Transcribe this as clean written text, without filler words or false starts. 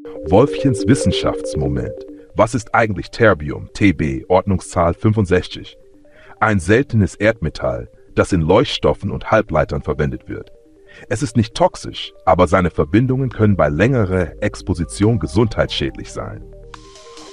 Wolfchens Wissenschaftsmoment. Was ist eigentlich Terbium, Tb, Ordnungszahl 65? Ein seltenes Erdmetall, das in Leuchtstoffen und Halbleitern verwendet wird. Es ist nicht toxisch, aber seine Verbindungen können bei längerer Exposition gesundheitsschädlich sein.